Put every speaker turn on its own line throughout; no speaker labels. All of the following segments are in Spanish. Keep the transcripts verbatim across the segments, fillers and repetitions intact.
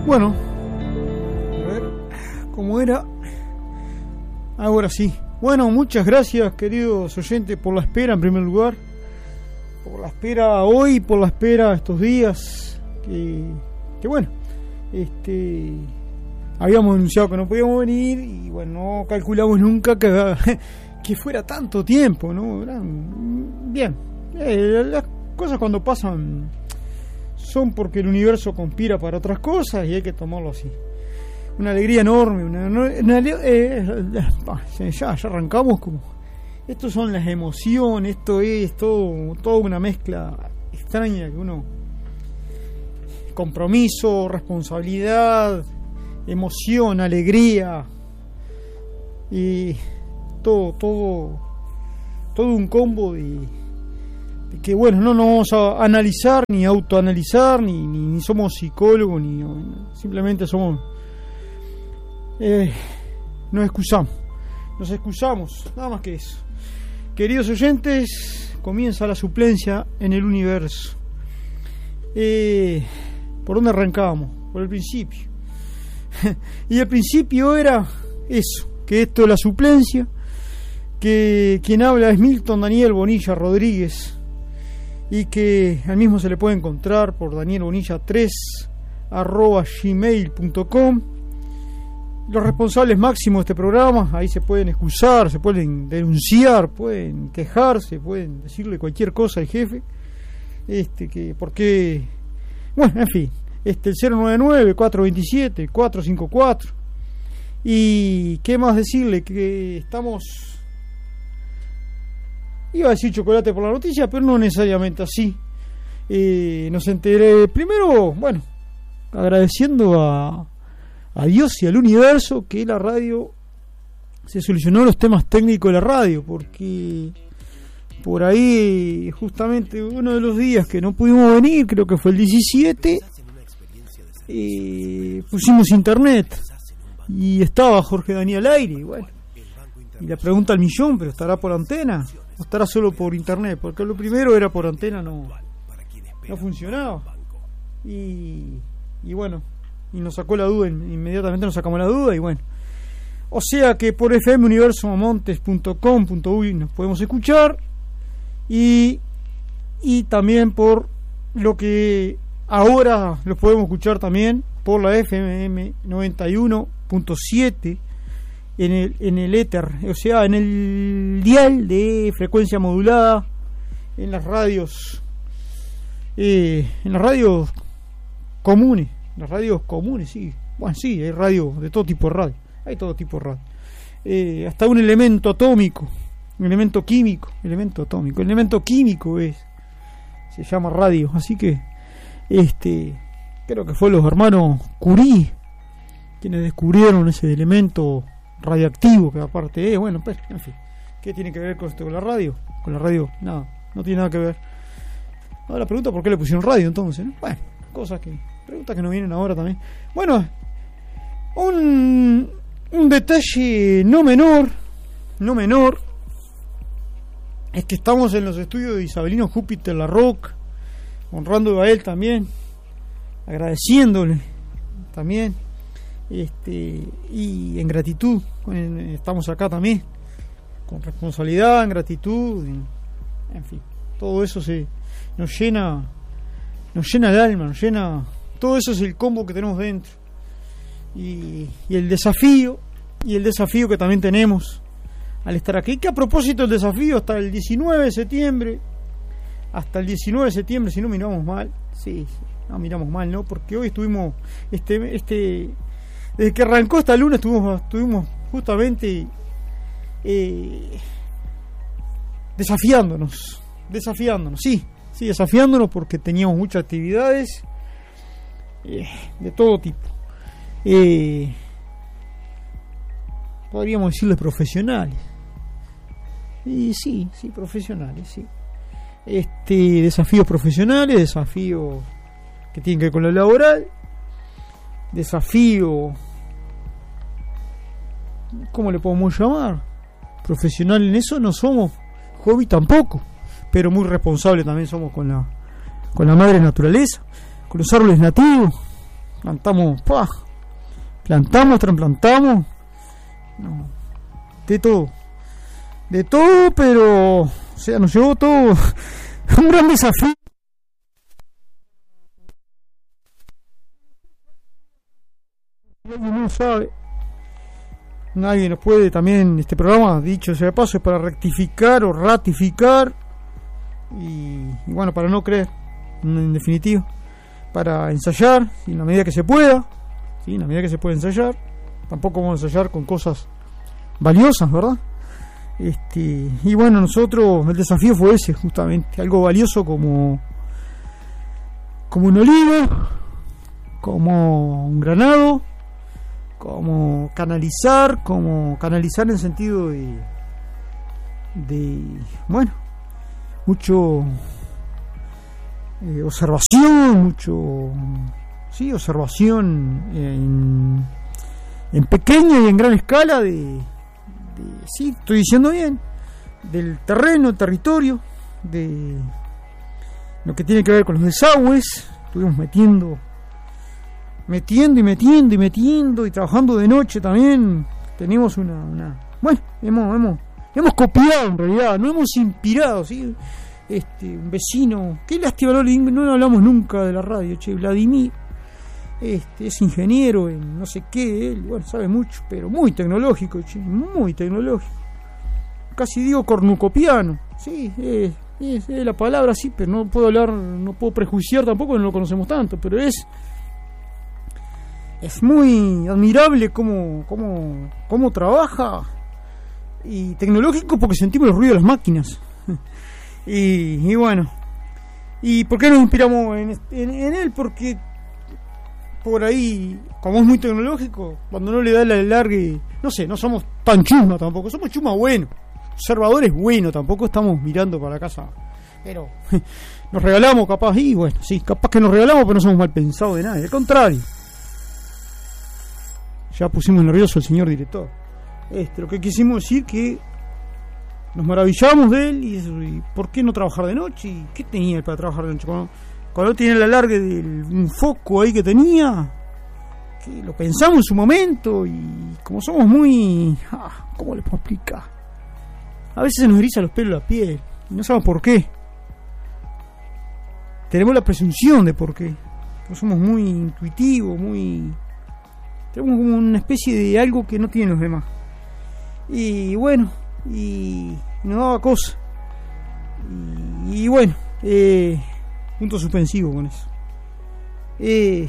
Bueno, a ver, ¿cómo era? Ahora sí. Bueno, muchas gracias, queridos oyentes, por la espera en primer lugar. Por la espera hoy, por la espera estos días. Que, que bueno, este, habíamos anunciado que no podíamos venir y bueno, no calculamos nunca que, que fuera tanto tiempo, ¿no? Bien, eh, las cosas cuando pasan son porque el universo conspira para otras cosas y hay que tomarlo así. Una alegría enorme, una, una, eh, ya, ya arrancamos como... Estos son las emociones, esto es todo, toda una mezcla extraña que uno... Compromiso, responsabilidad, emoción, alegría y todo, todo, todo un combo de, de que bueno, no nos vamos a analizar ni autoanalizar, ni, ni, ni somos psicólogos, ni simplemente somos... Eh, nos excusamos, nos excusamos, nada más que eso. Queridos oyentes, comienza la suplencia en el universo. Eh, ¿Por dónde arrancábamos? Por el principio. Y el principio era eso, que esto es la suplencia, que quien habla es Milton Daniel Bonilla Rodríguez y que al mismo se le puede encontrar por daniel bonilla tres arroba gmail punto com. Los responsables máximos de este programa, ahí se pueden excusar, se pueden denunciar, pueden quejarse, pueden decirle cualquier cosa al jefe, este que porque, bueno, en fin, este el cero nueve nueve, cuatro dos siete, cuatro cinco cuatro. Y qué más decirle, que estamos, iba a decir chocolate por la noticia, pero no necesariamente así. Eh, nos enteré primero, bueno, agradeciendo a a Dios y al universo que la radio se solucionó los temas técnicos de la radio, porque por ahí justamente uno de los días que no pudimos venir, creo que fue el diecisiete, eh, pusimos internet y estaba Jorge Daniel al aire y bueno, y la pregunta al millón, pero ¿estará por antena o estará solo por internet? Porque lo primero era por antena, no, no funcionaba y, y bueno, y nos sacó la duda, inmediatamente nos sacamos la duda y bueno, o sea que por f m universo montes punto com punto u y nos podemos escuchar y, y también por lo que ahora los podemos escuchar también por la F M noventa y uno punto siete en el, en el éter, o sea en el dial de frecuencia modulada en las radios eh, en las radios comunes. Las radios comunes, sí. Bueno, sí, hay radio de todo tipo de radio. Hay todo tipo de radio. Eh, hasta un elemento atómico, un elemento químico, elemento atómico. El elemento químico es, se llama radio. Así que, este, creo que fue los hermanos Curie quienes descubrieron ese elemento radioactivo que aparte es, bueno, pero, en fin, ¿qué tiene que ver con esto con la radio? Con la radio, nada, no tiene nada que ver. Ahora la pregunta, ¿por qué le pusieron radio entonces? ¿No? Bueno, cosas que... Preguntas que nos vienen ahora también. Bueno, un, un detalle no menor, no menor, es que estamos en los estudios de Isabelino Júpiter La Roca, honrando a él también, agradeciéndole también, este y en gratitud, estamos acá también, con responsabilidad, en gratitud, en, en fin, todo eso se nos llena, nos llena el alma, nos llena. Todo eso es el combo que tenemos dentro y, y el desafío y el desafío que también tenemos al estar aquí, que a propósito del desafío hasta el diecinueve de septiembre hasta el diecinueve de septiembre, si no miramos mal, sí, no miramos mal, ¿no? Porque hoy estuvimos este este desde que arrancó esta luna estuvimos, estuvimos justamente eh, desafiándonos desafiándonos, sí, sí, desafiándonos porque teníamos muchas actividades Eh, de todo tipo, eh, podríamos decirles profesionales, y sí, sí, profesionales, sí, este, desafíos profesionales, desafíos que tienen que ver con lo laboral, desafío, ¿cómo le podemos llamar? Profesional en eso no somos, hobby tampoco, pero muy responsable también somos con la, con la madre naturaleza, con los árboles nativos, plantamos, ¡pah! Plantamos, trasplantamos, no, de todo, de todo, pero, o sea, nos llevó todo un gran desafío. Nadie no sabe, nadie nos puede también, este programa, dicho sea de paso, es para rectificar o ratificar, y, y bueno, para no creer, en definitiva, para ensayar, en la medida que se pueda, ¿sí? En la medida que se puede ensayar, tampoco vamos a ensayar con cosas valiosas, ¿verdad? Este, y bueno, nosotros, el desafío fue ese, justamente, algo valioso como, como un olivo, como un granado, como canalizar, como canalizar en sentido de, de bueno, mucho eh, observación, mucho, sí, observación en, en pequeña y en gran escala de, de, sí, estoy diciendo bien, del terreno, el territorio, de lo que tiene que ver con los desagües. Estuvimos metiendo metiendo y metiendo y metiendo y trabajando de noche también. Tenemos una, una bueno, hemos, hemos, hemos copiado en realidad, no hemos inspirado, ¿sí? Este, un vecino, qué lástima, no, no hablamos nunca de la radio, che, Vladimir, este, es ingeniero en no sé qué, él, bueno, sabe mucho, pero muy tecnológico, che, muy tecnológico, casi digo cornucopiano, sí, es, es, es la palabra, sí, pero no puedo hablar, no puedo prejuiciar tampoco, no lo conocemos tanto, pero es Es muy admirable cómo, cómo, cómo trabaja, y tecnológico porque sentimos el ruido de las máquinas. y, y bueno, ¿y por qué nos inspiramos en, en, en él? Porque por ahí, como es muy tecnológico, cuando no le da el alargue, no sé, no somos tan chusma tampoco, somos chusma bueno, observadores bueno, tampoco estamos mirando para la casa, pero nos regalamos capaz, y bueno, sí, capaz que nos regalamos, pero no somos mal pensados de nadie, al contrario. Ya pusimos nervioso al señor director. Este, lo que quisimos decir que nos maravillamos de él y, eso, y ¿por qué no trabajar de noche? ¿Y qué tenía él para trabajar de noche? Cuando, cuando tenía el alargue de un foco ahí que tenía, que lo pensamos en su momento, y como somos muy, ah, ¿cómo le puedo explicar? A veces se nos eriza los pelos de la piel y no sabemos por qué. Tenemos la presunción de por qué. Porque somos muy intuitivos, muy... tenemos como una especie de algo que no tienen los demás. Y bueno, y nos daba cosa. Y, y bueno, eh, punto suspensivo con eso. Eh,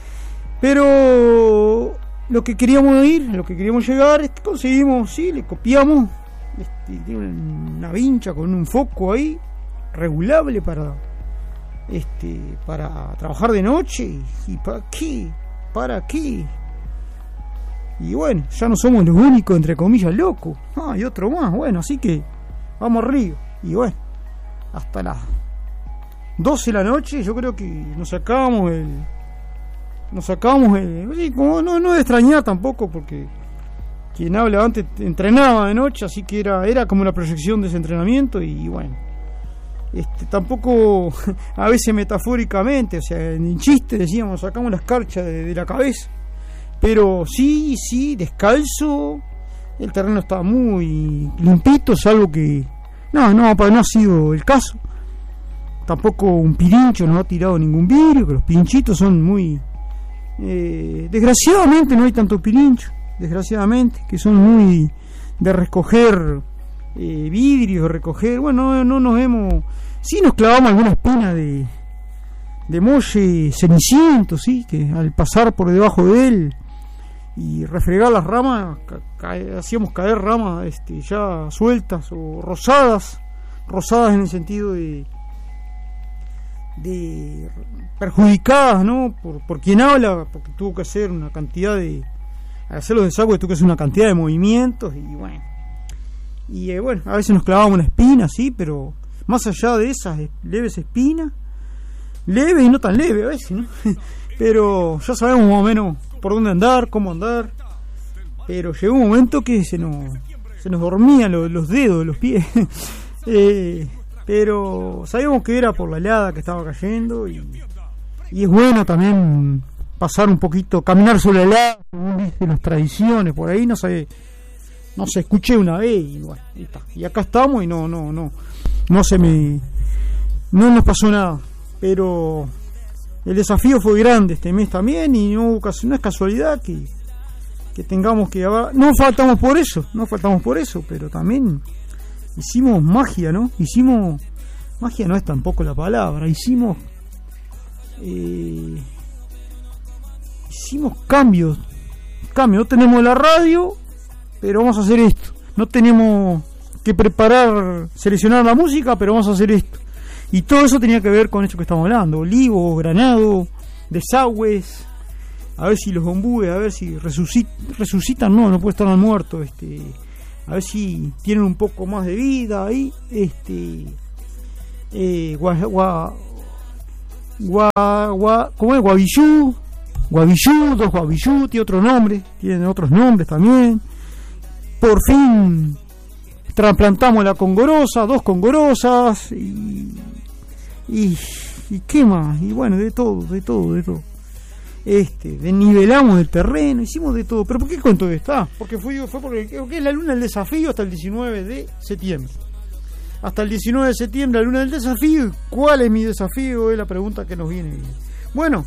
pero lo que queríamos ir, lo que queríamos llegar, es que conseguimos, sí, le copiamos. Este, tiene una vincha con un foco ahí, regulable para, este, para trabajar de noche. ¿Y, y para qué? ¿Para qué? Y bueno, ya no somos los únicos, entre comillas, locos. Ah, y otro más, bueno, así que vamos arriba. Y bueno, hasta las doce de la noche yo creo que nos sacábamos el... Nos sacábamos el... Sí, como no, no de extrañar tampoco, porque quien habla antes entrenaba de noche, así que era, era como una proyección de ese entrenamiento. Y bueno, este, tampoco a veces metafóricamente, o sea, en chiste decíamos, sacamos la escarcha de, de la cabeza. Pero sí, sí, descalzo, el terreno está muy limpito, salvo que no, no, no ha sido el caso. Tampoco un pirincho nos ha tirado ningún vidrio, que los pirinchitos son muy... Eh, desgraciadamente no hay tanto pirincho, desgraciadamente, que son muy de recoger eh, vidrios, de recoger... Bueno, no, no nos hemos... Sí nos clavamos alguna espina de, de molle ceniciento, sí, que al pasar por debajo de él y refregar las ramas, ca- ca- hacíamos caer ramas este, ya sueltas o rosadas, rosadas en el sentido de, de perjudicadas, ¿no? Por, por quien habla, porque tuvo que hacer una cantidad de, al hacer los desagües tuvo que hacer una cantidad de movimientos y bueno, y eh, bueno, a veces nos clavábamos una espina, sí, pero más allá de esas leves espinas, leves y no tan leves a veces, ¿no? Pero ya sabemos más o menos por dónde andar, cómo andar. Pero llegó un momento que se nos se nos dormían los, los dedos de los pies. eh, pero sabíamos que era por la helada que estaba cayendo y, y es bueno también pasar un poquito, caminar sobre el agua, según dicen las tradiciones, por ahí no se, no se escuché una vez y bueno, y, está. Y acá estamos y no, no, no, no se me, no nos pasó nada, pero el desafío fue grande este mes también y no, no es casualidad que, que tengamos que, no faltamos por eso, no faltamos por eso, pero también hicimos magia, ¿no? Hicimos, magia no es tampoco la palabra, hicimos, eh, hicimos cambios, cambios, no tenemos la radio, pero vamos a hacer esto, no tenemos que preparar, seleccionar la música, pero vamos a hacer esto. Y todo eso tenía que ver con esto que estamos hablando, olivos, granado, desagües, a ver si los ombúes, a ver si resucit, resucitan, no, no puede estar al muerto, este, a ver si tienen un poco más de vida ahí, este, eh, gua, gua, gua, gua, ¿cómo es? Guavillú, Guavillú, dos Guavillú, tiene otro nombre, tienen otros nombres también. Por fin trasplantamos la congorosa, dos congorosas y, y, y qué más, y bueno, de todo, de todo, de todo. Este, desnivelamos el terreno, hicimos de todo. ¿Pero por qué cuento esto? Ah, porque fue, fue porque, porque es la luna del desafío hasta el diecinueve de septiembre. Hasta el diecinueve de septiembre, la luna del desafío. ¿Cuál es mi desafío? Es la pregunta que nos viene bien. Bueno,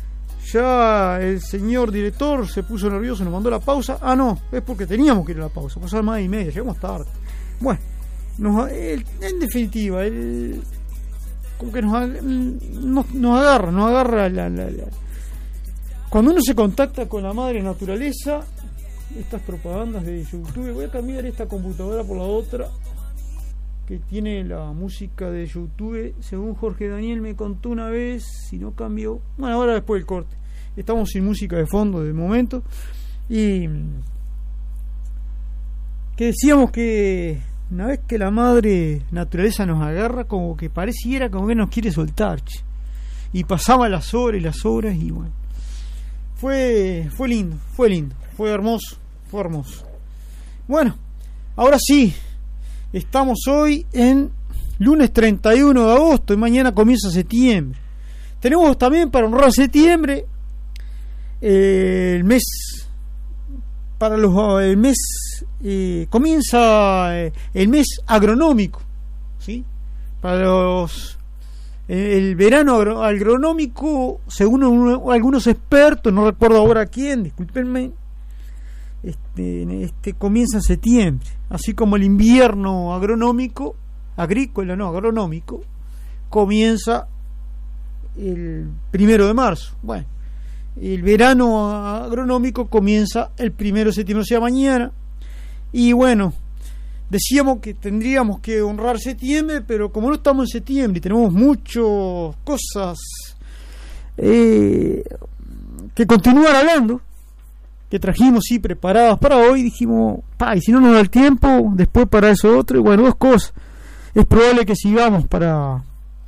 ya el señor director se puso nervioso, nos mandó la pausa. Ah, no, es porque teníamos que ir a la pausa, pasar más y media, llegamos tarde. Bueno, nos, el, en definitiva, el, como que nos, nos, nos agarra, nos agarra la, la, la. Cuando uno se contacta con la madre naturaleza, estas propagandas de YouTube, voy a cambiar esta computadora por la otra que tiene la música de YouTube, según Jorge Daniel me contó una vez, si no cambió, bueno, ahora después del corte, estamos sin música de fondo de momento, y que decíamos que una vez que la madre naturaleza nos agarra, como que pareciera como que nos quiere soltar, che. Y pasaban las horas y las horas y bueno, fue fue lindo, fue lindo, fue hermoso, fue hermoso. Bueno, ahora sí, estamos hoy en lunes treinta y uno de agosto y mañana comienza septiembre. Tenemos también para honrar septiembre eh, el mes para los el mes eh, comienza eh, el mes agronómico, ¿sí? Para los el verano agro, agronómico, según uno, algunos expertos, no recuerdo ahora quién, discúlpenme, este, este comienza en septiembre, así como el invierno agronómico, agrícola, no, agronómico, comienza el primero de marzo. Bueno, el verano agronómico comienza el primero de septiembre, o sea, mañana. Y bueno, decíamos que tendríamos que honrar septiembre, pero como no estamos en septiembre y tenemos muchas cosas eh, que continuar hablando, que trajimos sí preparadas para hoy, dijimos, pa, y si no nos da el tiempo, después para eso otro, y bueno, dos cosas. Es probable que sigamos para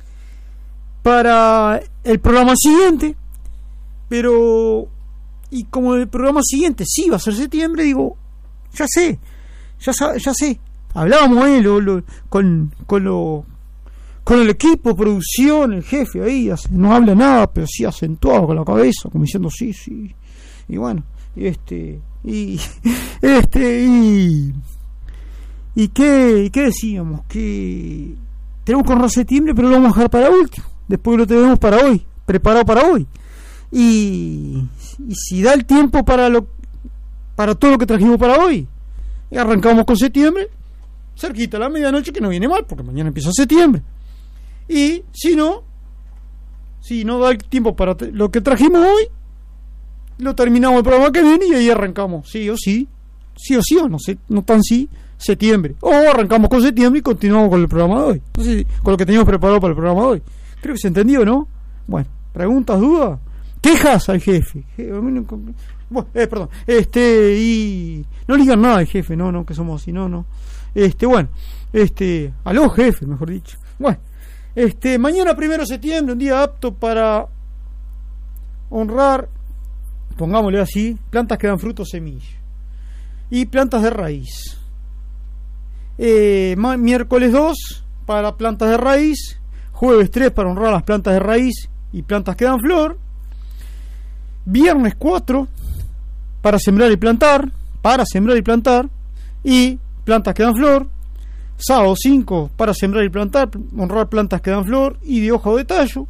para el programa siguiente, pero y como el programa siguiente sí va a ser septiembre, digo, ya sé, ya ya sé. Hablábamos ahí lo, lo, con con lo con el equipo, producción, el jefe ahí, no habla nada, pero sí acentuado con la cabeza, como diciendo sí, sí. Y bueno, este y este y y qué, y qué decíamos, que tenemos que honrar septiembre, pero lo vamos a dejar para último, después lo tenemos para hoy, preparado para hoy. Y, y si da el tiempo para lo para todo lo que trajimos para hoy, y arrancamos con septiembre, cerquita a la medianoche, que no viene mal, porque mañana empieza septiembre. Y si no, si no da el tiempo para te- lo que trajimos hoy, lo terminamos el programa que viene y ahí arrancamos, sí o sí, sí o sí, o no sé, no tan sí, septiembre. O arrancamos con septiembre y continuamos con el programa de hoy. Entonces, con lo que teníamos preparado para el programa de hoy. Creo que se entendió, ¿no? Bueno, preguntas, dudas, quejas al jefe. Bueno, eh, perdón, este, y no le digan nada al jefe, no, no, que somos así, no, no. Este, bueno, este, aló jefe, mejor dicho. Bueno, este, mañana primero de septiembre, un día apto para honrar, pongámosle así, plantas que dan frutos, semillas y plantas de raíz. Eh, miércoles dos para plantas de raíz, jueves tres para honrar las plantas de raíz y plantas que dan flor, Viernes cuatro, para sembrar y plantar, para sembrar y plantar, y plantas que dan flor. Sábado cinco, para sembrar y plantar, honrar plantas que dan flor y de hoja o de tallo.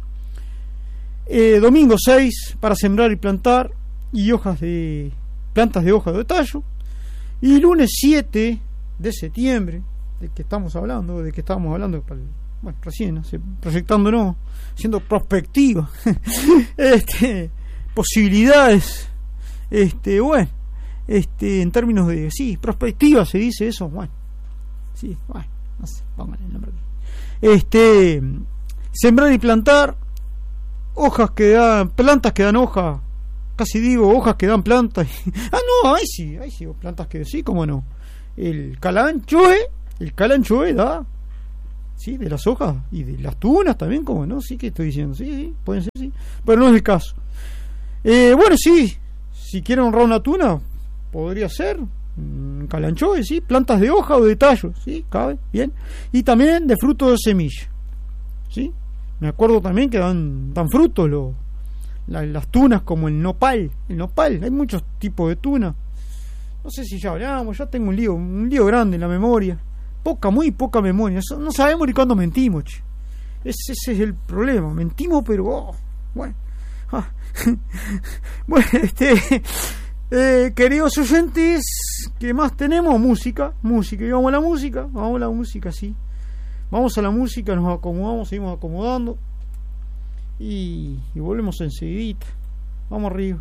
Eh, domingo seis, para sembrar y plantar y hojas de plantas de hoja o de tallo. Y lunes siete de septiembre, de que estamos hablando, de que estábamos hablando, bueno, recién, proyectándonos, haciendo prospectiva, este, posibilidades, este, bueno, este, en términos de, sí, prospectiva se dice eso, bueno, sí, bueno, no sé, pónganle el nombre aquí. Este, sembrar y plantar, hojas que dan, plantas que dan hoja, casi digo, hojas que dan plantas, ah, no, ahí sí, ahí sí, plantas que sí, cómo no, el calanchoe, el calanchoe da, sí, de las hojas y de las tunas también, como no, sí que estoy diciendo, sí, sí, pueden ser, sí, pero no es el caso. Eh, bueno, sí, si quieren honrar una tuna, podría ser un calanchoe, sí, plantas de hoja o de tallo, sí, cabe, bien, y también de fruto de semilla, sí, me acuerdo también que dan, dan frutos los, la, las tunas, como el nopal, el nopal, hay muchos tipos de tuna, no sé si ya hablamos, ya tengo un lío, un lío grande en la memoria. Poca, muy poca memoria. No sabemos ni cuándo mentimos, che. Ese, ese es el problema. Mentimos, pero oh, bueno. Ah. Bueno, este, eh, queridos oyentes, ¿qué más tenemos? Música, música. Y vamos a la música, vamos a la música, sí. Vamos a la música, nos acomodamos, seguimos acomodando y, y volvemos enseguidita. Vamos arriba.